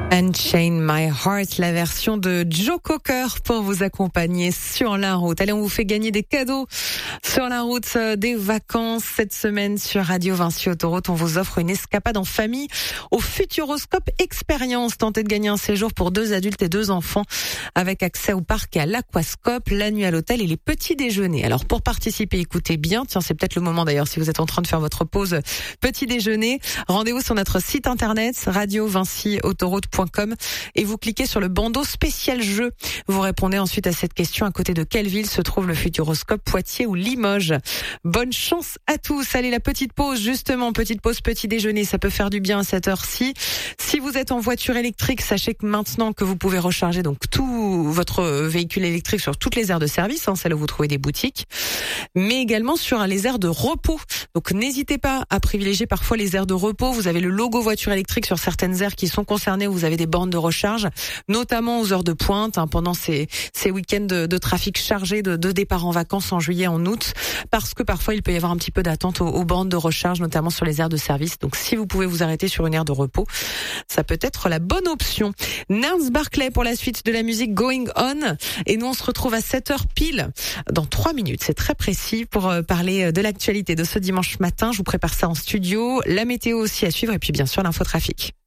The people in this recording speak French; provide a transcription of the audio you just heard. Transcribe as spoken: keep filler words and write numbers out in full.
Unchain My Heart, la version de Joe Cocker pour vous accompagner sur la route. Allez, on vous fait gagner des cadeaux sur la route, des vacances cette semaine sur Radio Vinci Autoroute. On vous offre une escapade en famille au Futuroscope Expérience. Tentez de gagner un séjour pour deux adultes et deux enfants avec accès au parc et à l'aquascope, la nuit à l'hôtel et les petits déjeuners. Alors pour participer, écoutez bien. Tiens, c'est peut-être le moment d'ailleurs si vous êtes en train de faire votre pause petit déjeuner. Rendez-vous sur notre site internet radio vinci autoroute point com et vous cliquez sur le bandeau spécial jeu. Vous répondez ensuite à cette question: à côté de quelle ville se trouve le Futuroscope, Poitiers ou Limoges? Bonne chance à tous. Allez, la petite pause, justement, petite pause petit déjeuner, ça peut faire du bien à cette heure-ci. Si vous êtes en voiture électrique, sachez que maintenant que vous pouvez recharger donc tout votre véhicule électrique sur toutes les aires de service, hein, celles où vous trouvez des boutiques, mais également sur les aires de repos. Donc n'hésitez pas à privilégier parfois les aires de repos. Vous avez le logo voiture électrique sur certaines aires qui sont concernées, où vous avez des bornes de recharge, notamment aux heures de pointe, hein, pendant ces, ces week-ends de, de trafic chargé de, de départ en vacances en juillet, en août, parce que parfois il peut y avoir un petit peu d'attente aux, aux bornes de recharge, notamment sur les aires de service. Donc si vous pouvez vous arrêter sur une aire de repos, ça peut être la bonne option. Gnarls Barclay pour la suite de la musique Going On, et nous on se retrouve à sept heures pile dans trois minutes, c'est très précis, pour parler de l'actualité de ce dimanche matin. Je vous prépare ça en studio, la météo aussi à suivre et puis bien sûr l'infotrafic.